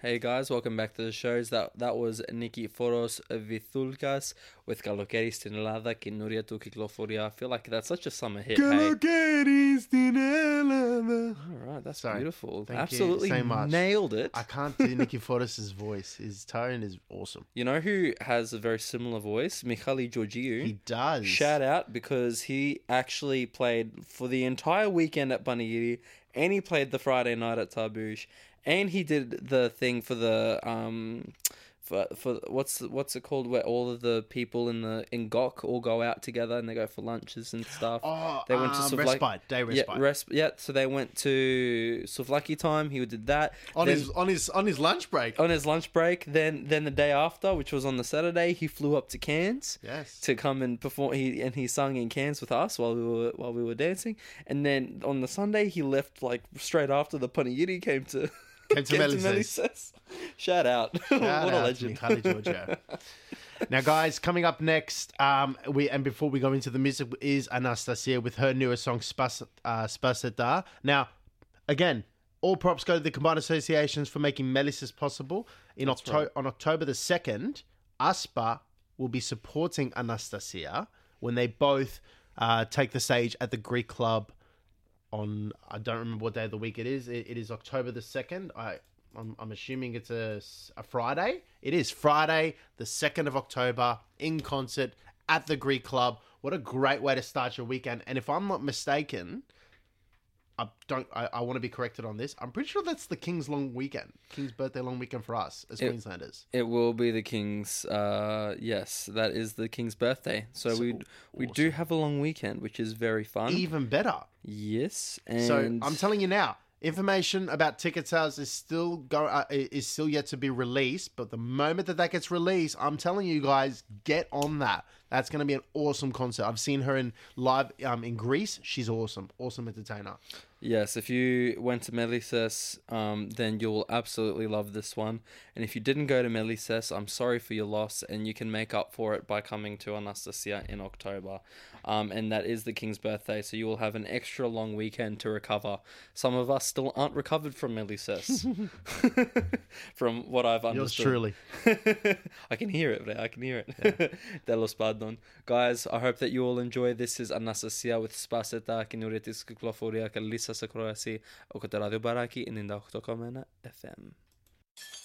Hey guys, welcome back to the shows. That was Nikiforos Vithulkas with Kalokeris Tinelada Kinuria tu Kikloforia. I feel like that's such a summer hit. Kalokeris Tinelada. Alright, that's Sorry. beautiful. Thank Absolutely you so much. nailed it. I can't do Nikiforos' voice. His tone is awesome. You know who has a very similar voice? Michali Georgiou. He does. Shout out, because he actually played for the entire weekend at Banagiri, and he played the Friday night at Tabush, and he did the thing for the for what's it called, where all of the people in Gok all go out together and they go for lunches and stuff. Oh, they went to Respite. Day Respite. Yeah, so they went to Suvlaki time. He did that On Then- his lunch break. on his lunch break. Then the day after, which was on the Saturday, he flew up to Cairns Yes. to come and perform. He sung in Cairns with us while we were dancing. And then on the Sunday, he left like straight after the Panayiri came to Melissa's. Shout out! What a legend! Michali Georgiou. Now, guys, coming up next, before we go into the music, is Anastasia with her newest song Spaseta. Now, again, all props go to the combined associations for making Melissa's possible. On October the 2nd, Aspa will be supporting Anastasia when they both take the stage at the Greek Club on, I don't remember what day of the week it is. It is October the 2nd. I'm assuming it's a Friday. It is Friday, the 2nd of October, in concert at the Greek Club. What a great way to start your weekend. And if I'm not mistaken, I want to be corrected on this. I'm pretty sure that's the King's birthday long weekend for us as Queenslanders. It will be the King's. Yes, that is the King's birthday. So we do have a long weekend, which is very fun. Even better. Yes, and So I'm telling you now, information about ticket sales is still yet to be released. But the moment that gets released, I'm telling you guys, get on that. That's going to be an awesome concert. I've seen her in live in Greece. She's awesome entertainer. Yes, if you went to Melisses, then you'll absolutely love this one. And if you didn't go to Melisses, I'm sorry for your loss, and you can make up for it by coming to Anastasia in October. And that is the King's birthday, so you will have an extra long weekend to recover. Some of us still aren't recovered from Melisses, from what I've understood. Yours truly. I can hear it, I can hear it. Delos pardon. Guys, I hope that you all enjoy. This is Anastasia with Spaseta, Kinuretis Kikloforia, Kalisa Sakroasi, o Radio Baraki in 98,1 FM.